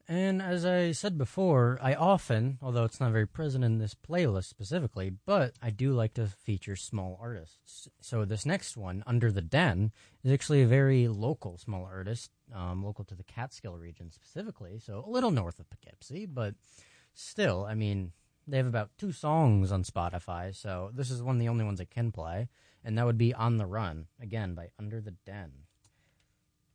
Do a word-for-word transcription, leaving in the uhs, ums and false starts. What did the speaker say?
And as I said before, I often, although it's not very present in this playlist specifically, but I do like to feature small artists. So this next one, Under the Den, is actually a very local small artist, um, local to the Catskill region specifically, so a little north of Poughkeepsie, but still, I mean, they have about two songs on Spotify, so this is one of the only ones I can play, and that would be On the Run, again, by Under the Den.